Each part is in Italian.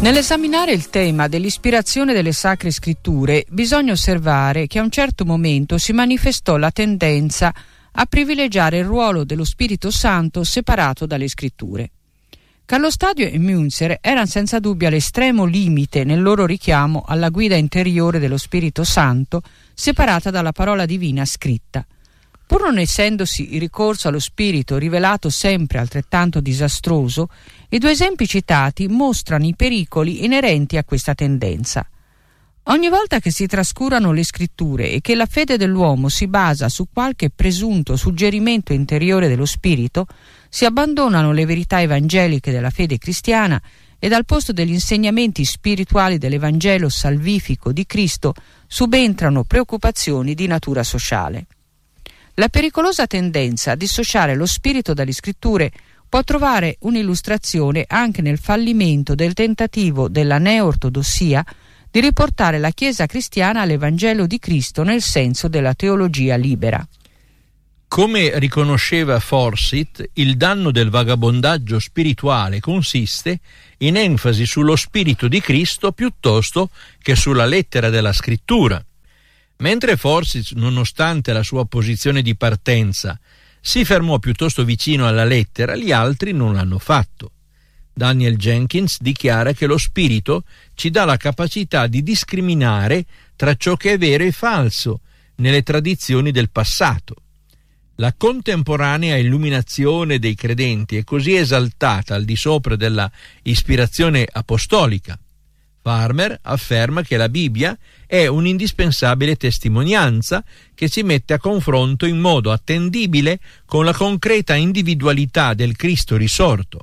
Nell'esaminare il tema dell'ispirazione delle Sacre Scritture, bisogna osservare che a un certo momento si manifestò la tendenza a privilegiare il ruolo dello Spirito Santo separato dalle Scritture. Carlo Stadio e Münzer erano senza dubbio all'estremo limite nel loro richiamo alla guida interiore dello Spirito Santo separata dalla parola divina scritta. Pur non essendosi il ricorso allo Spirito rivelato sempre altrettanto disastroso, i due esempi citati mostrano i pericoli inerenti a questa tendenza. Ogni volta che si trascurano le Scritture e che la fede dell'uomo si basa su qualche presunto suggerimento interiore dello Spirito, si abbandonano le verità evangeliche della fede cristiana ed al posto degli insegnamenti spirituali dell'Evangelo salvifico di Cristo subentrano preoccupazioni di natura sociale. La pericolosa tendenza a dissociare lo Spirito dalle Scritture può trovare un'illustrazione anche nel fallimento del tentativo della neo-ortodossia di riportare la Chiesa cristiana all'Evangelo di Cristo nel senso della teologia libera. Come riconosceva Forsyth, il danno del vagabondaggio spirituale consiste in enfasi sullo Spirito di Cristo piuttosto che sulla lettera della Scrittura. Mentre Forsyth, nonostante la sua posizione di partenza, si fermò piuttosto vicino alla lettera, gli altri non l'hanno fatto. Daniel Jenkins dichiara che lo Spirito ci dà la capacità di discriminare tra ciò che è vero e falso nelle tradizioni del passato. La contemporanea illuminazione dei credenti è così esaltata al di sopra della ispirazione apostolica. Farmer afferma che la Bibbia è un'indispensabile testimonianza che si mette a confronto in modo attendibile con la concreta individualità del Cristo risorto.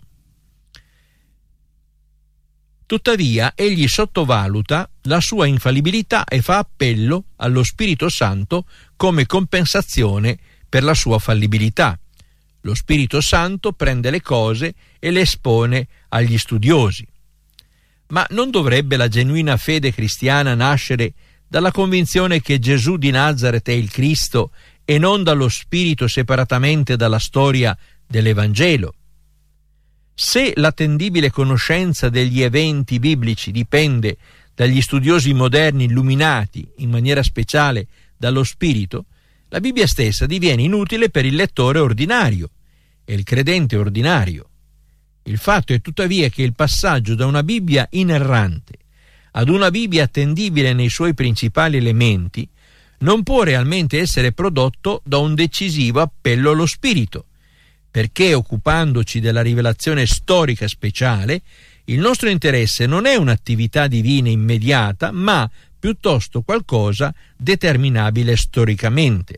Tuttavia, egli sottovaluta la sua infallibilità e fa appello allo Spirito Santo come compensazione per la sua fallibilità. Lo Spirito Santo prende le cose e le espone agli studiosi. Ma non dovrebbe la genuina fede cristiana nascere dalla convinzione che Gesù di Nazaret è il Cristo e non dallo Spirito separatamente dalla storia dell'Evangelo? Se l'attendibile conoscenza degli eventi biblici dipende dagli studiosi moderni illuminati, in maniera speciale dallo Spirito, la Bibbia stessa diviene inutile per il lettore ordinario e il credente ordinario. Il fatto è tuttavia che il passaggio da una Bibbia inerrante ad una Bibbia attendibile nei suoi principali elementi non può realmente essere prodotto da un decisivo appello allo Spirito, perché occupandoci della rivelazione storica speciale, il nostro interesse non è un'attività divina immediata, ma piuttosto qualcosa determinabile storicamente.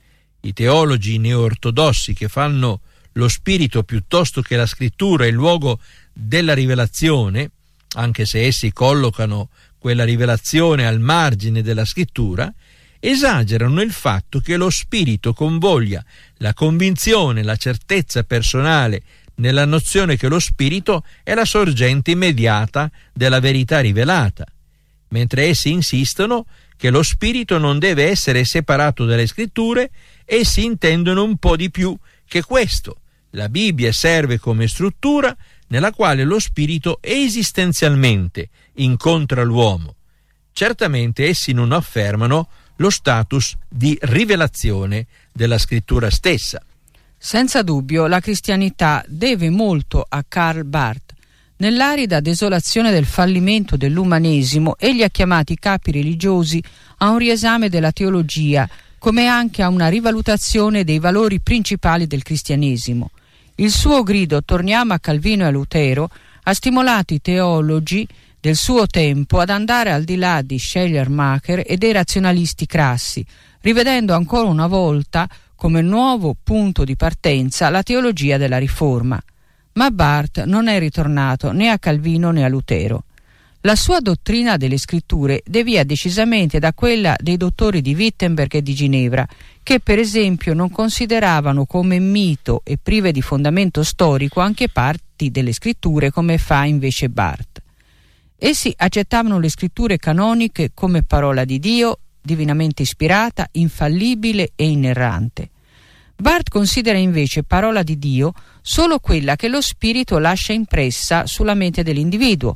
I teologi neo-ortodossi che fanno lo Spirito piuttosto che la Scrittura il luogo della rivelazione, anche se essi collocano quella rivelazione al margine della Scrittura, esagerano il fatto che lo Spirito convoglia la convinzione, la certezza personale nella nozione che lo Spirito è la sorgente immediata della verità rivelata, mentre essi insistono che lo Spirito non deve essere separato dalle Scritture. Essi intendono un po' di più che questo. La Bibbia serve come struttura nella quale lo Spirito esistenzialmente incontra l'uomo. Certamente essi non affermano lo status di rivelazione della Scrittura stessa. Senza dubbio la cristianità deve molto a Karl Barth. Nell'arida desolazione del fallimento dell'umanesimo, egli ha chiamato i capi religiosi a un riesame della teologia, come anche a una rivalutazione dei valori principali del cristianesimo. Il suo grido «Torniamo a Calvino e a Lutero» ha stimolato i teologi del suo tempo ad andare al di là di Schleiermacher e dei razionalisti crassi, rivedendo ancora una volta come nuovo punto di partenza la teologia della Riforma. Ma Barth non è ritornato né a Calvino né a Lutero. La sua dottrina delle Scritture devia decisamente da quella dei dottori di Wittenberg e di Ginevra, che per esempio non consideravano come mito e prive di fondamento storico anche parti delle Scritture, come fa invece Barth. Essi accettavano le Scritture canoniche come parola di Dio, divinamente ispirata, infallibile e inerrante. Barth considera invece parola di Dio solo quella che lo Spirito lascia impressa sulla mente dell'individuo,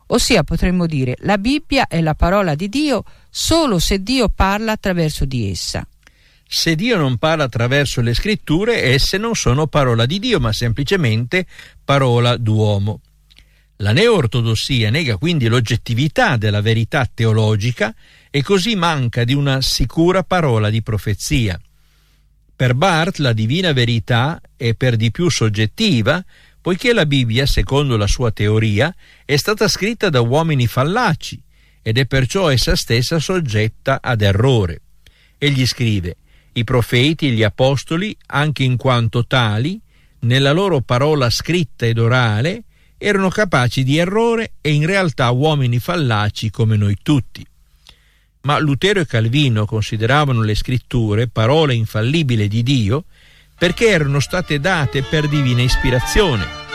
Ossia, potremmo dire, la Bibbia è la parola di Dio solo se Dio parla attraverso di essa. Se Dio non parla attraverso le scritture, esse non sono parola di Dio, ma semplicemente parola d'uomo. La neo-ortodossia nega quindi l'oggettività della verità teologica e così manca di una sicura parola di profezia. Per Barth la divina verità è per di più soggettiva, poiché la Bibbia, secondo la sua teoria, è stata scritta da uomini fallaci ed è perciò essa stessa soggetta ad errore. Egli scrive: i profeti e gli apostoli, anche in quanto tali, nella loro parola scritta ed orale, erano capaci di errore e in realtà uomini fallaci come noi tutti. Ma Lutero e Calvino consideravano le scritture parole infallibili di Dio perché erano state date per divina ispirazione